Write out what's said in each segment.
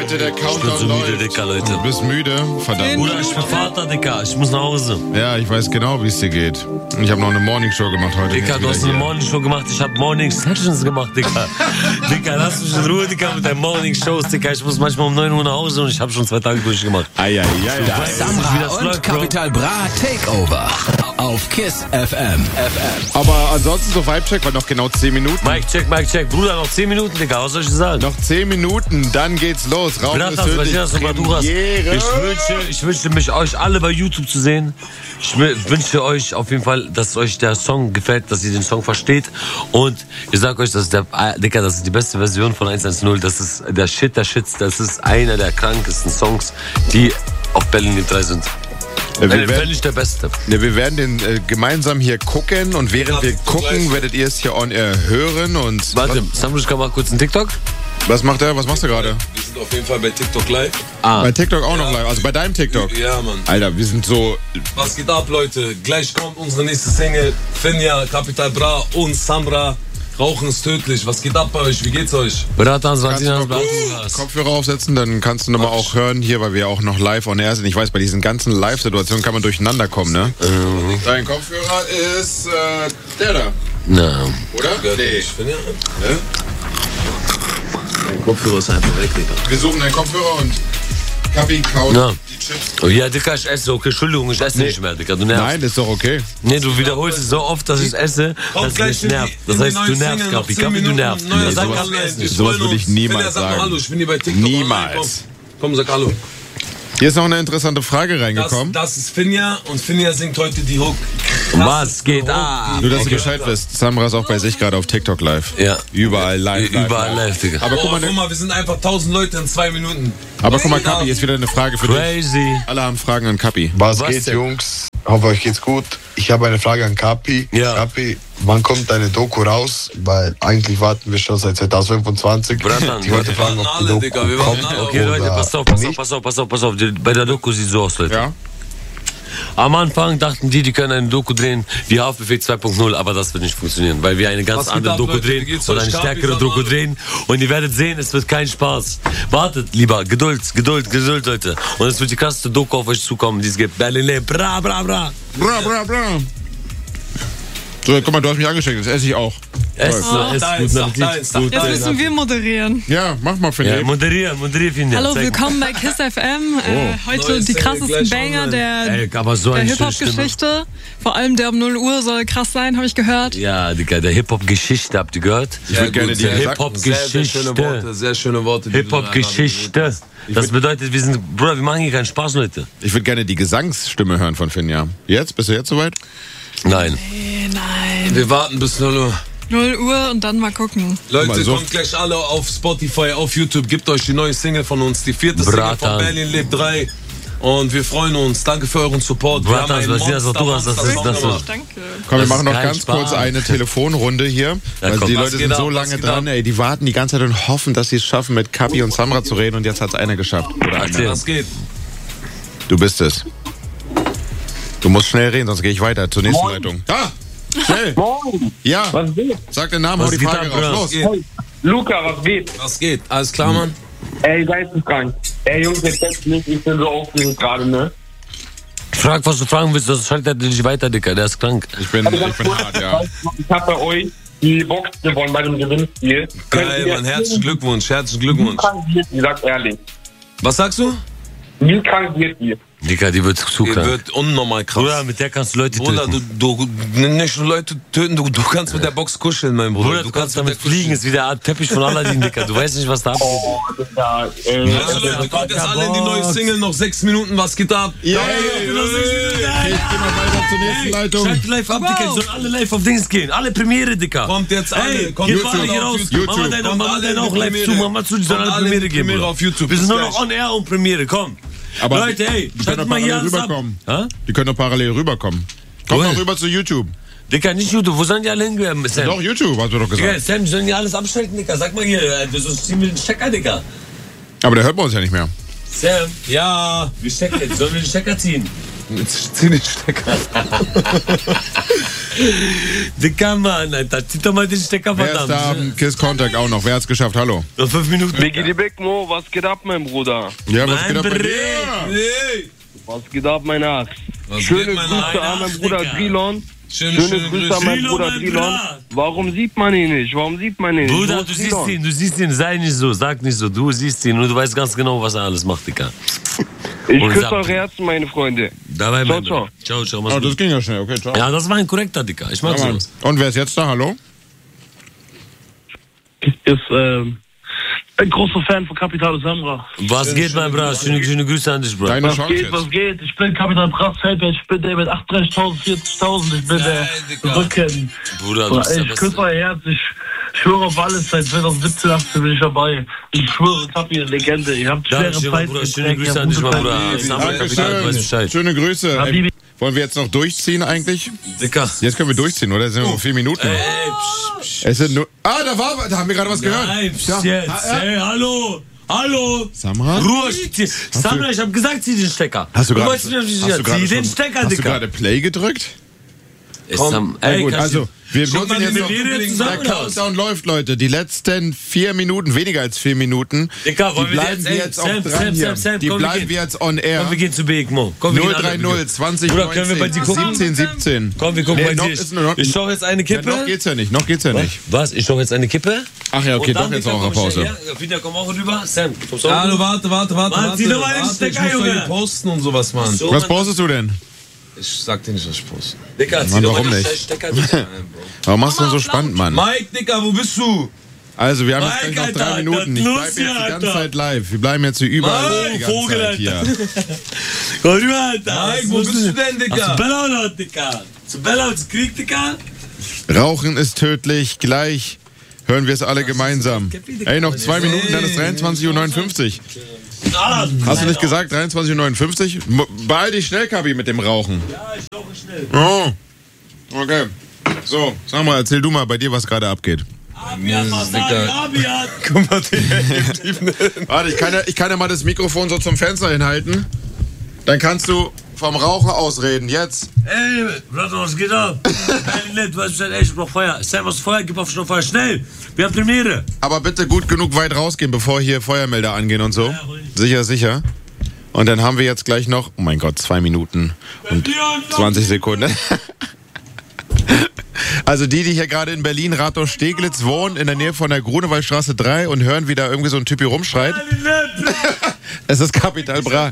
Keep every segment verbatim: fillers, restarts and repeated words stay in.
Leute, der Countdown Ich bin so müde, läuft. Dicker, Leute. Du bist müde? Verdammt. Bruder, ich bin Vater, Dicker. Ich muss nach Hause. Ja, ich weiß genau, wie es dir geht. Ich habe noch eine Morningshow gemacht heute. Dicker, du hast eine Morningshow gemacht. Ich habe Morning Sessions gemacht, Dicker. Dicker, lass mich in Ruhe, Dicker, mit deinen Morning Shows, Dicker. Ich muss manchmal um neun Uhr nach Hause und ich habe schon zwei Tage durchgemacht. Eieiei. Samra und Capital Bra Takeover auf KISS F M. Aber ansonsten so Vibe-Check, weil noch genau zehn Minuten. Mike, check, Mike, check. Bruder, noch zehn Minuten, Digga. Was soll ich sagen? Noch zehn Minuten, dann geht's los. Raum Bratas, ist wirklich Bratas, Bratas. Premiere. Ich wünsche, ich wünsche mich euch alle bei YouTube zu sehen. Ich wünsche euch auf jeden Fall, dass euch der Song gefällt, dass ihr den Song versteht. Und ich sag euch, das ist der, äh, Digga, das ist die beste Version von eins eins null. Das ist der Shit, der Shit. Das ist einer der krankesten Songs, die auf Berlin drei sind. Ja, wir, Wenn werden, nicht der Beste. ja, wir werden den äh, gemeinsam hier gucken und während wir gucken, werdet ihr es hier on air hören. Und Warte, Samrusch, kann mal kurz einen TikTok? was macht er? Was machst du gerade? Wir sind auf jeden Fall bei TikTok live. Ah. Bei TikTok auch noch live, also bei deinem TikTok. Ja, Mann. Alter, wir sind so. Was geht ab, Leute? Gleich kommt unsere nächste Single. Finja, Capital Bra und Samra. Rauchen ist tödlich. Was geht ab bei euch? Wie geht's euch? Bratas, Kannst du Bratas, mal kurz Kopfhörer aufsetzen, dann kannst du nochmal auch hören hier, weil wir auch noch live on air sind. Ich weiß, bei diesen ganzen Live-Situationen kann man durcheinander kommen, ne? Mhm. Dein Kopfhörer ist äh, der da, Na. oder? Nee. Finja? Mein Kopfhörer ist einfach weg, Digga. Wir suchen deinen Kopfhörer und Kapi kaut Ja. die Chips. Oh ja, Dicker, ich esse. Okay, Entschuldigung, ich esse nicht mehr, Dicker. Du nervst. Nein, das ist doch okay. Nee, du wiederholst es so oft, dass ich esse, Kommt dass es gleich mich in die- nervt. in Das die heißt, neue du nervst, Single, noch Kapi. zehn Kapi, du Minuten, nervst. neue Nee, Single sowas- online. Wir sowas freuen würde ich uns. niemals Finja, sag mal sagen. Hallo, ich bin hier bei TikTok. Niemals. Online. Komm, komm, sag Hallo. Hier ist noch eine interessante Frage Das, reingekommen. das ist Finja und Finja singt heute die Hook. Was geht ab? Nur, dass du Bescheid wisst, Samra ist auch bei sich gerade auf TikTok live. Ja. Überall live. live Überall live, Digga. Aber guck Oh, mal, guck mal, wir sind einfach tausend Leute in zwei Minuten. aber guck mal, Kapi, jetzt wieder eine Frage für dich. Crazy. Alle haben Fragen an Kapi. Was, Was geht, denn? Jungs? Hoffe, euch geht's gut. Ich habe eine Frage an Kapi. Ja. Kapi, wann kommt deine Doku raus? Weil eigentlich warten wir schon seit zwanzig fünfundzwanzig. Bratan, ich wollte wir fragen, warten ob die alle, Doku Digga, wir warten kommt alle. Okay, Leute, oder passt auf, pass auf, nicht. pass auf, pass auf, pass auf. Die- Bei der Doku sieht so aus, Leute. Ja? Am Anfang dachten die, die können eine Doku drehen wie Haftbefehl zwei Punkt null, aber das wird nicht funktionieren, weil wir eine ganz Was geht andere ab, Doku Leute? Wie drehen geht's oder euch? eine Kapi, stärkere sag Doku mal. drehen und ihr werdet sehen, es wird kein Spaß. Wartet lieber, Geduld, Geduld, Geduld, Leute. Und es wird die krasseste Doku auf euch zukommen, die es gibt. Berlin, bra, bra, bra. Bra, bra, bra. So, guck mal, du hast mich angesteckt, das esse ich auch. Es, es, da guten ist er, Appetit. da ist er. Guten Jetzt müssen wir moderieren. Ja, mach mal für Ja, den. moderieren, moderieren, Finja. Hallo, Zeig mal. willkommen bei KISS F M. Äh, heute Neues die Single krassesten gleich Banger online. der, Ey, aber so der eine schöne Stimme. Hip-Hop-Geschichte. Vor allem der um null Uhr soll krass sein, habe ich gehört. Ja, Digga, der Hip-Hop-Geschichte, habt ihr gehört? Ich würde gerne die Der Gesang- Sehr, sehr schöne Worte, Hip-Hop-Geschichte. sehr schöne Worte. die du da Hip-Hop-Geschichte. Das bedeutet, wir sind, Bruder, wir machen hier keinen Spaß, Leute. Ich würde gerne die Gesangsstimme hören von Finja. Jetzt? Bist du jetzt soweit? Nein. Nee, nein. gerade- Wir warten bis null Uhr. null Uhr und dann mal gucken. Leute, Mal so. kommt gleich alle auf Spotify, auf YouTube. Gebt euch die neue Single von uns, die vierte Single Bratan. von Berlin lebt drei. Und wir freuen uns. Danke für euren Support. Wir Bratan, haben einen was ist das, was du hast, das ist- Monster-Song das ist- gemacht. Danke. Komm, wir Das machen ist noch kein ganz Spaß. kurz eine Telefonrunde hier. Weil komm. die Was Leute geht sind ab, so was lange geht dran, ab? ey. Die warten die ganze Zeit und hoffen, dass sie es schaffen, mit Kapi und Samra zu reden. Und jetzt hat es einer geschafft. Oder Erzähl. einer. Was geht? Du bist es. Du musst schnell reden, sonst gehe ich weiter zur nächsten Leitung. Ah! Schnell! Moin, Ja! was geht? Sag den Namen, Was hau die geht Frage ab, raus. Bruder? Los! Was geht? Hey, Luca, was geht? Was geht? Alles klar, Mann? Ey, geisteskrank. Ey, Jungs, jetzt setzt mich, ich bin so aufgeregt gerade, ne? Frag, was du fragen willst, das schaltet er dich weiter, Dicker, der ist krank. Ich bin, Also ich ganz bin kurz, hart, ja. ich habe bei euch die Box gewonnen bei dem Gewinnspiel. Könnt Geil, ihr Mann. Herzlichen erzählen, Glückwunsch. Herzlichen Wie Glückwunsch. krank wird die, sag ehrlich. Was sagst du? Wie krank wird die? Dicker, die wird zu Die krank. wird unnormal krass. Bruder, mit der kannst du Leute Bruder, töten. du, du nicht nur Leute töten, du, du kannst mit der Box kuscheln, mein Bruder. Bruder, du kannst damit fliegen, ist wie der Art Teppich von Aladdin, Dicker. Du weißt nicht, was da abgeht. Oh, das ist ja, ey, Also Leute, kommt jetzt alle in die neue Single, noch sechs Minuten, was geht ab? Ja, ich geh mal weiter zur nächsten Leitung. Schalt live ab, Dicker, die sollen alle live auf Dings gehen. Alle Premiere, Dicker. Kommt jetzt alle, Hey, kommt geh jetzt mal alle hier auf raus. YouTube. Mama deine, Kommt Mama alle deine in auch die live Premiere. zu. Mama zu, die sollen Kommt alle alle in Premiere die geben. Premiere Bruder. auf YouTube. Wir sind Bis nur noch gleich. on air und Premiere, komm. Aber Leute, ey, die können schaltet doch mal hier parallel alles ab. rüberkommen. Ha? Die können doch parallel rüberkommen. Komm Wohin? doch rüber zu YouTube. Dicker, nicht YouTube, wo sollen die alle hingehen, Sam? Doch, YouTube, hast du doch Digga, gesagt. Sam, die sollen ja alles abschalten, Dicker. Sag mal hier, äh, das ist ziemlich ein Stecker, Dicker. Aber der hört bei uns ja nicht mehr. Sam, Ja, wir stecken jetzt. Sollen wir den Stecker ziehen? jetzt zieh den Stecker. Dicker Mann, Alter. Zieh doch mal den Stecker, Wer ist verdammt. da am Kiss Contact auch noch? Wer hat's geschafft? Hallo. Noch fünf Minuten. Biggie die Big Mo, was geht ab, mein Bruder? Ja, was Mein geht ab bei Bre- dir? Hey. Was geht ab, mein Axt? Was Schöne geht, mein Grüße Axt, an meinen Bruder Digga? Trilon. Schöne, Schöne schöne Grüße Grüße. an meinen Trilo, Bruder mein Trilon. Brat. Warum sieht man ihn nicht? Warum sieht man ihn nicht? Bruder, Wo du ist siehst Trilon? ihn, du siehst ihn, sei nicht so, sag nicht so, du siehst ihn und du weißt ganz genau, was er alles macht, Dicker. Ich Und küsse sag- eure Herzen, meine Freunde. Dabei, Ciao, mein ciao. Bruder. Ciao, ciao, mach's Oh, gut. das ging ja schnell. Okay, ciao. Ja, das war ein korrekter, Dicker. Ich mag Ja, Mann. sowas. Und wer ist jetzt da? Hallo? Ist ähm, ein großer Fan von Capital Samra. Was geht, mein Bruder? Schöne, schöne Grüße an dich, Bro. Deine Was Chance geht, jetzt. was geht? Ich bin Capital Bra Selber, ich bin der mit achtunddreißigtausend, vierzigtausend, ich bin der Nein, Digga. Rücken. Bruder, du bist der Ich Beste. küsse euer Herz, ich schwöre auf alles, seit zweitausendsiebzehn, achtzehn bin ich dabei. Ich schwöre, Kapi, eine Legende. Ihr habt schwere Dankeschön, mein Zeiten Bruder. Schöne getränkt, Grüße ihr an dich, habt mein gute Bruder. Zeiten. Samra Kapital, du weißt Bescheid. Schöne Grüße. Habibi. Ey, wollen wir jetzt noch durchziehen eigentlich? Dicker. Jetzt können wir durchziehen, oder? Es sind nur vier Minuten. Ey, psch, psch. Es sind nur. Ah, da war. Da haben wir gerade was gehört. Nein, psch, Ja. jetzt. Ah, Hey, hallo. Hallo. Samra? Ruhe. zieh- Samra, ich hab gesagt, zieh den Stecker. Hast du gerade wolltest mir nicht hast du gerade zieh den schon- Stecker, Hast du Dicker. gerade Play gedrückt? Ist Sam- Na Ey, gut, kannst du- also wir Schon nutzen mal jetzt die noch. Rede Der zusammen oder was? Countdown läuft, Leute. Die letzten vier Minuten, weniger als vier Minuten. Dicker, die wollen wir bleiben jetzt- wir ey, jetzt auch Sam, dran Sam, hier. Sam, Sam, die komm, wir bleiben gehen. wir jetzt on air. Komm, wir gehen zu Big Mo. Komm, wir null gehen alle. drei null zwanzig Bruder, können wir bei dir gucken? siebzehn siebzehn. Komm, wir gucken Nee, bei noch dir. ist nur noch- Ich doch jetzt eine Ja, Kippe. noch geht's ja nicht, noch geht's ja nicht. Was? Ich doch jetzt eine Kippe? Ach ja, okay, Und dann, doch jetzt Dicker, auch komm eine Pause. schnell her. Peter, komm auch rüber. Sam, kommst du auch Hallo, rüber? warte, warte, warte, Mann, warte. zieh doch mal den warte, Stecker, ich muss doch Junge. hier posten und sowas, Mann. So, Was Mann. postest du denn? Ich sag dir nicht, was ich poste. Dicker, zieh Mann, doch mal warum den nicht? scheiß Stecker, Dicker. Warum machst du denn so spannend, Mann? Mike, Digga, wo bist du? Also, wir haben jetzt Mike, gleich noch drei Alter, Minuten. Ich das bleib ist jetzt die los hier, ganze Alter. Zeit live. Wir bleiben jetzt hier überall Mike, die ganze Vogel, Zeit Alter. hier. Komm rüber, Alter. Mike, wo bist du denn, Hast du Digga? Bella oder was, Dicker? Zu Bella und zu Krieg, Dicker? Rauchen ist tödlich. Gleich hören wir es alle gemeinsam. Ey, noch zwei Minuten, dann ist dreiundzwanzig Uhr neunundfünfzig. Ah, Hast du nicht gesagt, dreiundzwanzig Uhr neunundfünfzig? M- Beeil dich schnell, Kabi, mit dem Rauchen. Ja, ich rauche schnell. Oh, okay. So, sag mal, erzähl du mal bei dir, was gerade abgeht. Abiat, Masari, Abiat. Guck mal, Warte, ich kann, ja, ich kann ja mal das Mikrofon so zum Fenster hinhalten. Dann kannst du vom Rauchen ausreden. Jetzt. Ey, Bruder, was geht ab? Nein, du hast echt, ich brauch Feuer. Sam, was Feuer? Gib auf schnell Feuer. Schnell. Wir haben Premiere. Aber bitte gut genug weit rausgehen, bevor hier Feuermelder angehen und so. Sicher, sicher. Und dann haben wir jetzt gleich noch, oh mein Gott, zwei Minuten und zwanzig Sekunden. Also die, die hier gerade in Berlin, Rathaus-Steglitz wohnen, in der Nähe von der Grunewaldstraße drei und hören, wie da irgendwie so ein Typ hier rumschreit. Es ist Capital Bra.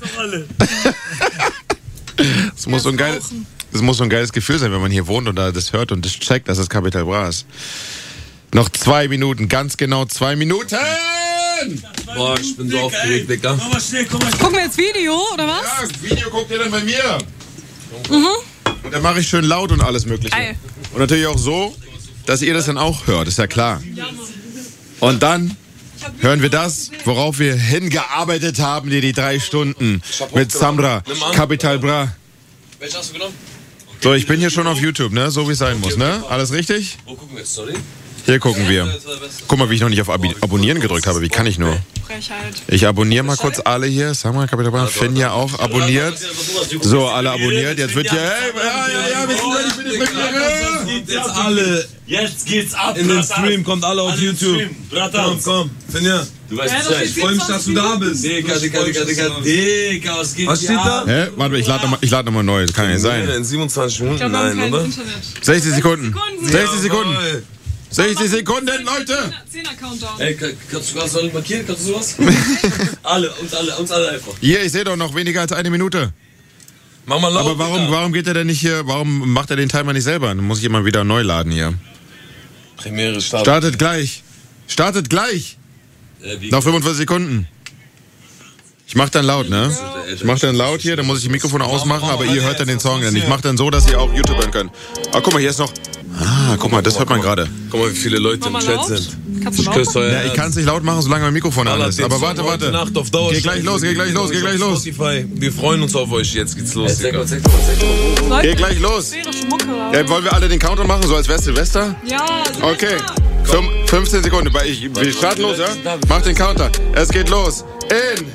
Es muss, so ein geiles, es muss so ein geiles Gefühl sein, wenn man hier wohnt und da das hört und das checkt, dass es Capital Bra ist. Noch zwei Minuten, ganz genau zwei Minuten! Boah, ich bin so aufgeregt, Digga. Komm mal schnell, komm mal schnell. Gucken wir jetzt Video, oder was? Ja, Video guckt ihr dann bei mir. Mhm. Und dann mache ich schön laut und alles mögliche. Geil. Und natürlich auch so, dass ihr das dann auch hört, ist ja klar. Und dann hören wir das, worauf wir hingearbeitet haben, die, die drei Stunden mit Samra, Capital Bra. Welche hast du genommen? So, ich bin hier schon auf YouTube, ne? So wie es sein muss, ne? Alles richtig? Wo gucken wir jetzt, sorry? Hier gucken wir. Guck mal, wie ich noch nicht auf Abi Abonnieren gedrückt habe. Wie kann ich nur? Frechheit. Ich abonniere mal kurz alle hier. Samra, Capital Bra, Finja auch abonniert. So, alle abonniert. Jetzt wird hier, hey, ja, ja, ja, wir sind ready für die Premiere. Jetzt alle Jetzt geht's ab, in den Bratter. Stream, kommt alle auf Alle im YouTube. Stream. Bratter. Komm, komm, Finja. Du weißt Ja, das Bescheid. ist Ich freue mich, dass du da bist. Dicker, Dicker, Dicker, Dicker, Dicker, was geht Was steht da? Hä? Warte, ich lade nochmal lad noch neu. Das kann ja nicht sein. In siebenundzwanzig Ich Minuten, glaube, wir haben nein, kein oder? Internet. sechzig Sekunden. Sekunden. sechzig Sekunden. Jawohl. sechzig Sekunden, Leute. Zehner-Countdown. Ey, kann- kannst du was markieren? Kannst du sowas? alle, uns alle, uns alle einfach. Hier, ich sehe doch noch weniger als eine Minute. Mach mal laut, Aber warum, Digga. warum geht er denn nicht hier, warum macht er den Timer nicht selber? Dann muss ich immer wieder neu laden hier. Premiere startet. Startet gleich. Startet gleich. Äh, wie- Noch fünfundvierzig Sekunden. Ich mach dann laut, ne? Ich mach dann laut hier, dann muss ich die Mikrofone ausmachen, aber ihr hört dann den Song dann. Ich mach dann so, dass ihr auch YouTube hören könnt. Ah, guck mal, hier ist noch... Ah, guck mal, das hört man gerade. Guck mal, wie viele Leute im Mach mal Chat laut. sind. Kannst du Ich laut küsse euer Ja, ich Herz. kann es nicht laut machen, solange mein Mikrofon an Ballert ist. den Aber Song warte, heute warte. Nacht auf Dauer. Geh gleich los, geh gleich los, geh gleich los. Spotify. Wir freuen uns auf euch. Jetzt geht's los, Zeig mal, Digga. zeig mal, zeig mal. Geh gleich los. Schwere Mucke, oder? Ja, wollen wir alle den Countdown machen, so als wäre Silvester? Ja, Silvester. Okay. Füm- fünfzehn Sekunden. Bei- Ich, wir starten los, ja? Mach den Counter. Es geht los. In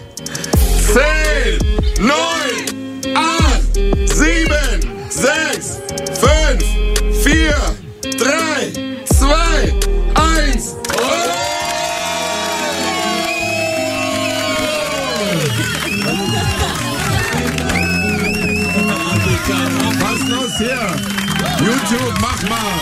zehn, neun, acht, sieben, sechs, fünf, vier, drei, zwei, eins. Was ist los hier? YouTube, mach mal.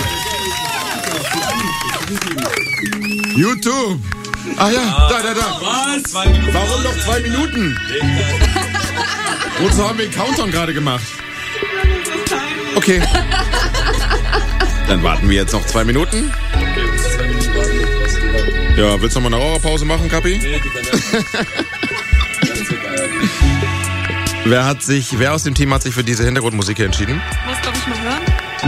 YouTube. Ach ja, da, da, da. Was? Zwei Minuten. Warum noch zwei Minuten? Wozu haben wir den Countdown gerade gemacht? Okay. Dann warten wir jetzt noch zwei Minuten. Ja, willst du noch mal eine Raucherpause machen, Kapi? Nee, die kann ja. Wer hat sich, wer aus dem Team hat sich für diese Hintergrundmusik hier entschieden? Was darf ich mal hören?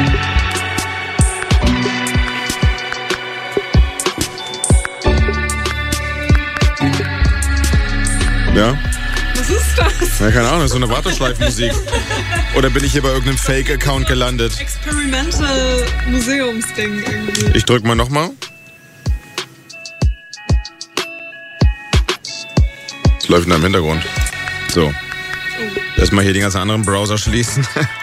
Ja? Was ist das? Ja, keine Ahnung, das ist so eine Warteschleifenmusik. Oder bin ich hier bei irgendeinem Fake-Account gelandet? Experimental Museumsding irgendwie. Ich drück mal nochmal. Es läuft in einem Hintergrund. So. Erstmal hier den ganzen anderen Browser schließen.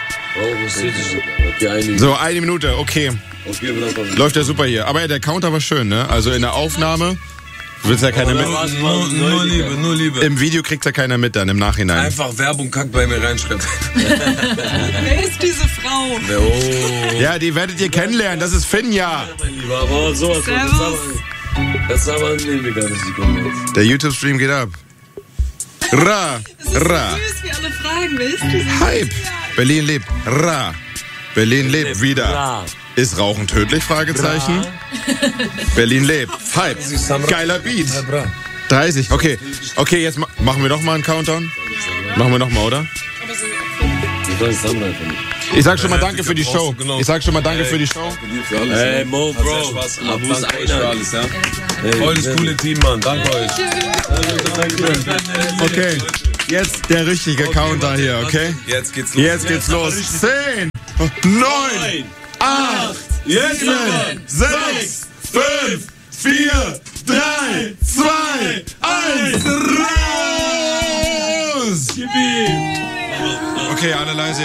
So, eine Minute, okay. Läuft ja super hier. Aber ja, der Counter war schön, ne? Also in der Aufnahme willst ja keiner mit. Nur, nur Liebe, nur Liebe. Im Video kriegt ja keiner mit dann im Nachhinein. Einfach Werbung kack bei mir reinschreiben. Wer ist diese Frau? Oh. Ja, die werdet ihr kennenlernen. Das ist Finja. Aber sowas. Servus. Das ist aber nehmen wir gar nicht. Der YouTube-Stream geht ab. Ra, Es ist ra. so süß, wie alle fragen. Wer ist diese Hype. Berlin lebt. Ra. Berlin lebt wieder. Ra. Ist Rauchen tödlich? Fragezeichen. Berlin lebt. Hype. Geiler Beat. dreißig. Okay. Okay, jetzt ma machen wir noch mal einen Countdown. Machen wir noch mal, oder? Ich sag schon mal danke für die Show. Ich sag schon mal danke für die Show. Hey, Mo, Bro. Abu ist einer. Alles, ja? Voll das coole Team, Mann. Danke euch. Okay. Jetzt der richtige Counter hier, okay? Jetzt geht's los. Jetzt geht's los. zehn, neun, acht, sieben, sechs, fünf, vier, drei, zwei, eins, raus! Okay, alle leise.